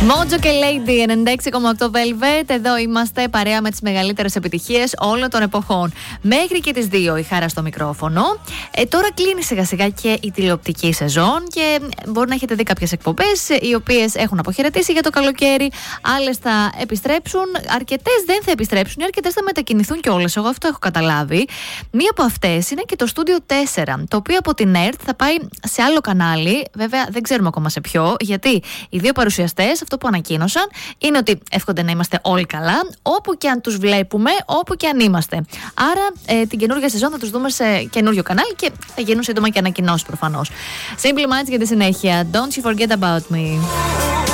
Mojo και Lady 96,8 Velvet. Εδώ είμαστε παρέα με τις μεγαλύτερες επιτυχίες όλων των εποχών. Μέχρι και τις 2 η Χάρα στο μικρόφωνο. Τώρα κλείνει σιγά σιγά και η τηλεοπτική σεζόν και μπορεί να έχετε δει κάποιες εκπομπές οι οποίες έχουν αποχαιρετήσει για το καλοκαίρι. Άλλες θα επιστρέψουν. Αρκετές δεν θα επιστρέψουν ή αρκετές θα μετακινηθούν κιόλας. Εγώ αυτό έχω καταλάβει. Μία από αυτές είναι και το Studio 4, το οποίο από την ΕΡΤ θα πάει σε άλλο κανάλι. Βέβαια δεν ξέρουμε ακόμα σε ποιο, γιατί οι δύο παρουσιαστές αυτό που ανακοίνωσαν είναι ότι εύχονται να είμαστε όλοι καλά, όπου και αν τους βλέπουμε, όπου και αν είμαστε. Άρα την καινούργια σεζόν θα τους δούμε σε καινούριο κανάλι και θα γίνουν σύντομα και ανακοινώσεις προφανώς. Simple Minds για τη συνέχεια. Don't you forget about me.